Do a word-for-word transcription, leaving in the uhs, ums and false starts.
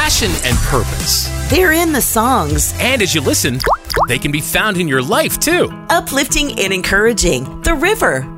passion and purpose. They're in the songs. And as you listen, they can be found in your life too. Uplifting and encouraging. The River